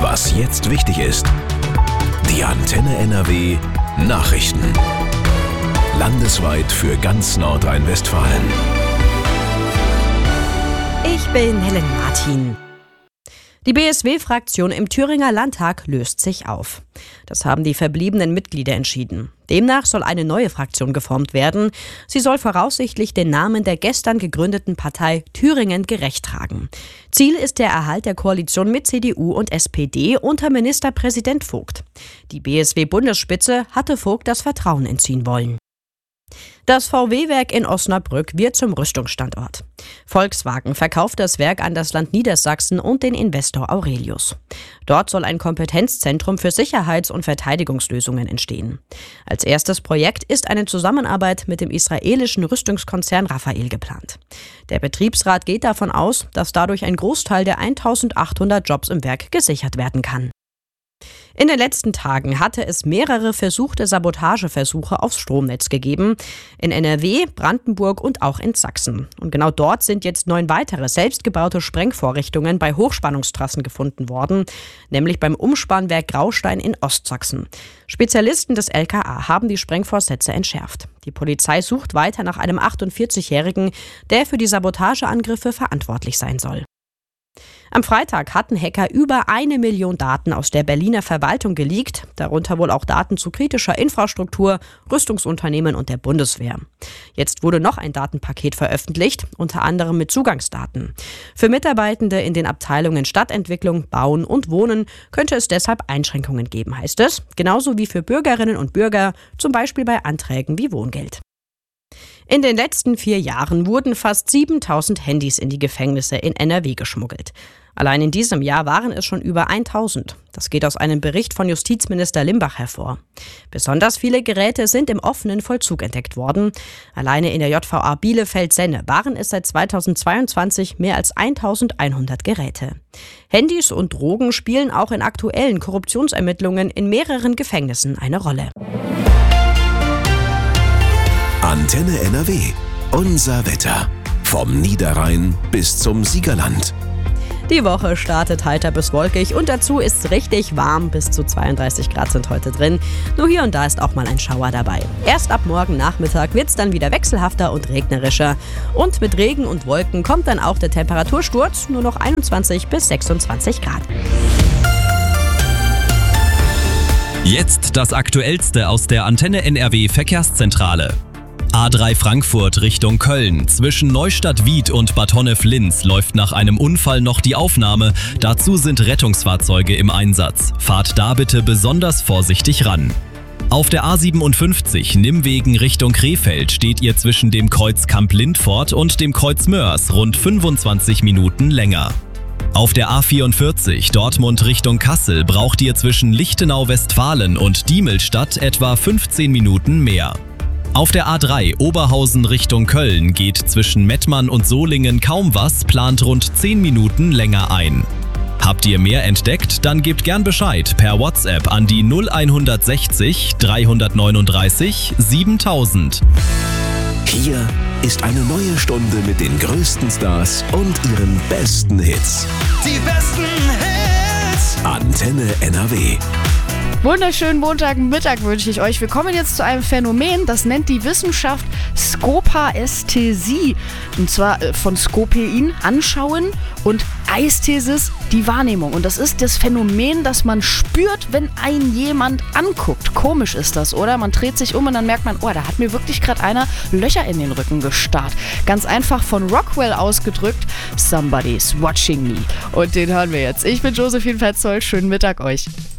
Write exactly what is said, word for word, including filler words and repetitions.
Was jetzt wichtig ist. Die Antenne N R W Nachrichten. Landesweit für ganz Nordrhein-Westfalen. Ich bin Helen Martin. Die B S W-Fraktion im Thüringer Landtag löst sich auf. Das haben die verbliebenen Mitglieder entschieden. Demnach soll eine neue Fraktion geformt werden. Sie soll voraussichtlich den Namen der gestern gegründeten Partei Thüringen gerecht tragen. Ziel ist der Erhalt der Koalition mit C D U und S P D unter Ministerpräsident Vogt. Die B S W-Bundesspitze hatte Vogt das Vertrauen entziehen wollen. Das V W-Werk in Osnabrück wird zum Rüstungsstandort. Volkswagen verkauft das Werk an das Land Niedersachsen und den Investor Aurelius. Dort soll ein Kompetenzzentrum für Sicherheits- und Verteidigungslösungen entstehen. Als erstes Projekt ist eine Zusammenarbeit mit dem israelischen Rüstungskonzern Rafael geplant. Der Betriebsrat geht davon aus, dass dadurch ein Großteil der eintausendachthundert Jobs im Werk gesichert werden kann. In den letzten Tagen hatte es mehrere versuchte Sabotageversuche aufs Stromnetz gegeben. In N R W, Brandenburg und auch in Sachsen. Und genau dort sind jetzt neun weitere selbstgebaute Sprengvorrichtungen bei Hochspannungstrassen gefunden worden, nämlich beim Umspannwerk Graustein in Ostsachsen. Spezialisten des L K A haben die Sprengvorsätze entschärft. Die Polizei sucht weiter nach einem achtundvierzigjährigen, der für die Sabotageangriffe verantwortlich sein soll. Am Freitag hatten Hacker über eine Million Daten aus der Berliner Verwaltung geleakt, darunter wohl auch Daten zu kritischer Infrastruktur, Rüstungsunternehmen und der Bundeswehr. Jetzt wurde noch ein Datenpaket veröffentlicht, unter anderem mit Zugangsdaten. Für Mitarbeitende in den Abteilungen Stadtentwicklung, Bauen und Wohnen könnte es deshalb Einschränkungen geben, heißt es, genauso wie für Bürgerinnen und Bürger, zum Beispiel bei Anträgen wie Wohngeld. In den letzten vier Jahren wurden fast siebentausend Handys in die Gefängnisse in N R W geschmuggelt. Allein in diesem Jahr waren es schon über tausend. Das geht aus einem Bericht von Justizminister Limbach hervor. Besonders viele Geräte sind im offenen Vollzug entdeckt worden. Alleine in der J V A Bielefeld-Senne waren es seit zweitausendzweiundzwanzig mehr als eintausendeinhundert Geräte. Handys und Drogen spielen auch in aktuellen Korruptionsermittlungen in mehreren Gefängnissen eine Rolle. Antenne N R W. Unser Wetter. Vom Niederrhein bis zum Siegerland. Die Woche startet heiter bis wolkig und dazu ist es richtig warm. Bis zu zweiunddreißig Grad sind heute drin. Nur hier und da ist auch mal ein Schauer dabei. Erst ab morgen Nachmittag wird es dann wieder wechselhafter und regnerischer. Und mit Regen und Wolken kommt dann auch der Temperatursturz, nur noch einundzwanzig bis sechsundzwanzig Grad. Jetzt das Aktuellste aus der Antenne N R W Verkehrszentrale. A drei Frankfurt Richtung Köln. Zwischen Neustadt-Wied und Bad Honnef-Linz läuft nach einem Unfall noch die Aufnahme. Dazu sind Rettungsfahrzeuge im Einsatz. Fahrt da bitte besonders vorsichtig ran. Auf der A siebenundfünfzig Nimwegen Richtung Krefeld steht ihr zwischen dem Kreuz Kamp-Lindfort und dem Kreuz Mörs rund fünfundzwanzig Minuten länger. Auf der A vierundvierzig Dortmund Richtung Kassel braucht ihr zwischen Lichtenau-Westfalen und Diemelstadt etwa fünfzehn Minuten mehr. Auf der A drei Oberhausen Richtung Köln geht zwischen Mettmann und Solingen kaum was, plant rund zehn Minuten länger ein. Habt ihr mehr entdeckt? Dann gebt gern Bescheid per WhatsApp an die null sechzig dreihundertneununddreißig siebentausend. Hier ist eine neue Stunde mit den größten Stars und ihren besten Hits. Die besten Hits! Antenne N R W. Wunderschönen Montagmittag wünsche ich euch. Wir kommen jetzt zu einem Phänomen, das nennt die Wissenschaft Skopaästhesie. Und zwar von Skopein, anschauen, und Ästhesis, die Wahrnehmung. Und das ist das Phänomen, das man spürt, wenn einen jemand anguckt. Komisch ist das, oder? Man dreht sich um und dann merkt man, oh, da hat mir wirklich gerade einer Löcher in den Rücken gestarrt. Ganz einfach von Rockwell ausgedrückt, Somebody's watching me. Und den hören wir jetzt. Ich bin Josephine Petzold. Schönen Mittag euch.